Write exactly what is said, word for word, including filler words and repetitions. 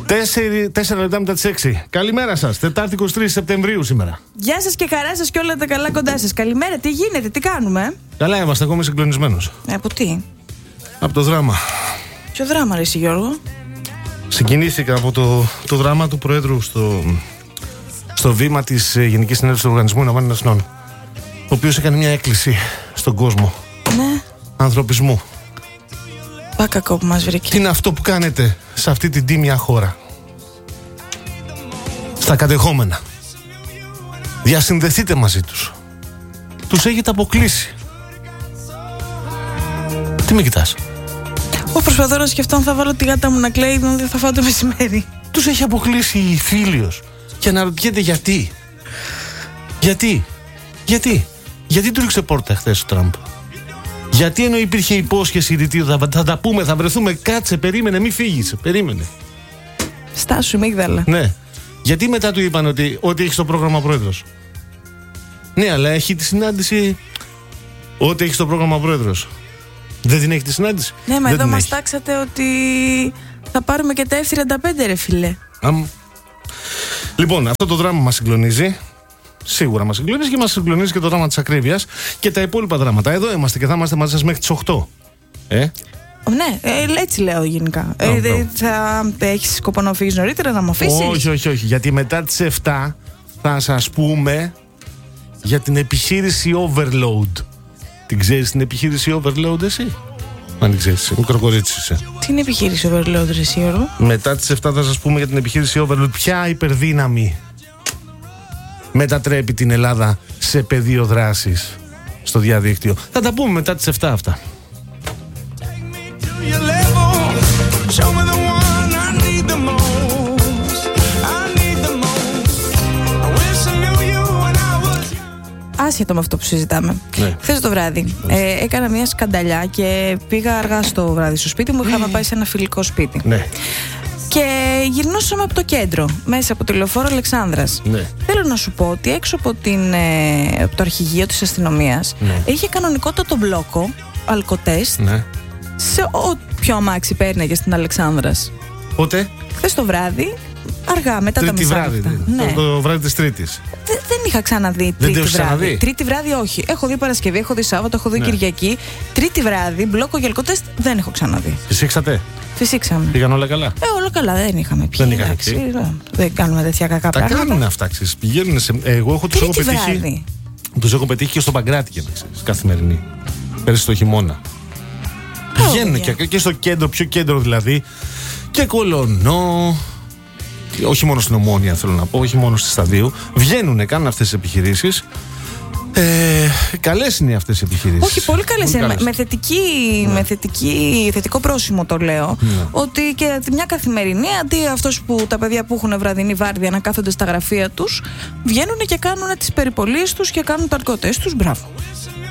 Τέσσερα λεπτά μετά τις έξι. Καλημέρα σας. Τετάρτη εικοστή τρίτη Σεπτεμβρίου σήμερα. Γεια σας και χαρά σας και όλα τα καλά κοντά σας. Καλημέρα, τι γίνεται, τι κάνουμε? Καλά είμαστε, ακόμη συγκλονισμένος. Ε, από τι? Από το δράμα. Ποιο δράμα, ρε εσύ, Γιώργο? Συγκινήθηκα από το, το δράμα του Προέδρου στο, στο βήμα της Γενικής Συνέλευσης του Οργανισμού Ηνωμένων Εθνών, ο οποίος έκανε μια έκκληση στον κόσμο. Ναι. Ανθρωπισμού. Πάκακο που μας βρήκε. Τι είναι αυτό που κάνετε σε αυτή την τίμια χώρα, στα κατεχόμενα? Διασυνδεθείτε μαζί τους. Τους έχετε αποκλείσει. Τι με κοιτάς? Εγώ προσπαθώ να σκεφτώ αν θα βάλω τη γάτα μου να κλαίει ή δεν θα φάω το μεσημέρι. Τους έχει αποκλείσει η Φίλιος. Και αναρωτιέται γιατί. Γιατί Γιατί Γιατί του ρίξε πόρτα χθες ο Τραμπ? Γιατί ενώ υπήρχε υπόσχεση ρητή, θα, θα τα πούμε, θα βρεθούμε, κάτσε, περίμενε, μη φύγεις, περίμενε. Στάσου, μίγδαλα. Ναι. Γιατί μετά του είπαν ότι, ότι έχει το πρόγραμμα πρόεδρος? Ναι, αλλά έχει τη συνάντηση. Ότι έχει το πρόγραμμα πρόεδρος. Δεν την έχει τη συνάντηση. Ναι, μα δεν εδώ μας έχει. τάξατε ότι θα πάρουμε και τα εφ τριάντα πέντε, ρε φίλε. Αμ. Λοιπόν, αυτό το δράμα μας συγκλονίζει. Σίγουρα μας συγκλονίζει και μας συγκλονίζει και το δράμα της ακρίβειας και τα υπόλοιπα δράματα. Εδώ είμαστε και θα είμαστε μαζί σας μέχρι τις οκτώ. Ε? Ναι, ε, έτσι λέω γενικά. Oh, ε, no. Θα έχεις σκοπό να φύγεις νωρίτερα, να μου αφήσεις? Όχι, όχι, όχι. Γιατί μετά τις επτά θα σας πούμε για την επιχείρηση Overload. Την ξέρεις την επιχείρηση Overload εσύ? Αν την ξέρεις, μικροκορίτσι είσαι. Τι είναι επιχείρηση Overload, ρε εσύ, Γιώργο? Μετά τις επτά θα σας πούμε για την επιχείρηση Overload. Ποια υπερδύναμη μετατρέπει την Ελλάδα σε πεδίο δράσης στο διαδίκτυο? Θα τα πούμε μετά τις επτά αυτά. Άσχετο με αυτό που συζητάμε. Ναι. Χθες το βράδυ ε, έκανα μια σκανταλιά και πήγα αργά στο βράδυ στο σπίτι μου. Είχαμε πάει σε ένα φιλικό σπίτι. Ναι. Και γυρνούσαμε από το κέντρο, μέσα από τη λεωφόρο Αλεξάνδρας. Ναι. Θέλω να σου πω ότι έξω από, την, ε, από το αρχηγείο της αστυνομίας, ναι, είχε κανονικότατο μπλόκο, αλκοτέστ, ναι, σε όποιο αμάξι πέρναγε στην Αλεξάνδρας. Πότε? Χθες το βράδυ, αργά, μετά Τρίτη τα βράδυ. μεσάνυχτα. Το, Ναι. το βράδυ της Τρίτης. Δε, δεν είχα ξαναδεί Δεν Τρίτη το έχεις βράδυ. ξαναδεί? Τρίτη βράδυ όχι. Έχω δει Παρασκευή, έχω δει Σάββατο, έχω δει Ναι. Κυριακή. Τρίτη βράδυ, μπλόκο και αλκοτέστ δεν έχω ξαναδεί. Φυσήξατε? Φυσήξαμε. Πήγαν όλα καλά? Ε, όλα καλά, δεν είχαμε πει. Δεν είχατε εντάξει, πει. ε, δεν κάνουμε τέτοια κακά Τα πράγματα. κάνουν αυτά, ξέρεις. Πηγαίνουν σε. Εγώ έχω τους έχω Τρίτη πετύχει. βράδυ. Τους έχω πετύχει και στο Παγκράτη, για να ξέρεις. Καθημερινή. Πέρυσι το χειμώνα. Ω, Πηγαίνουν παιδιά. και, και στο κέντρο, πιο κέντρο δηλαδή. Και Κολονό. Όχι μόνο στην Ομόνια, θέλω να πω, όχι μόνο στη Σταδίου. Βγαίνουν, κάνουν αυτές τις επιχειρήσεις. Ε, καλές είναι αυτές οι επιχειρήσεις. Όχι, πολύ καλές. Πολύ Με, καλές. με, θετική, Ναι. με θετική, θετικό πρόσημο το λέω. Ναι. Ότι και μια καθημερινή, αντί αυτός που τα παιδιά που έχουν βραδινή βάρδια να κάθονται στα γραφεία τους, βγαίνουν και κάνουν τις περιπολίες τους και κάνουν τα αρκωτές τους. Μπράβο.